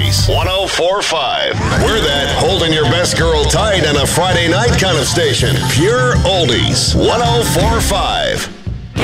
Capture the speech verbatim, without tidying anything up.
Oldies, one oh four point five. We're that holding your best girl tight on a Friday night kind of station. Pure Oldies, one oh four point five.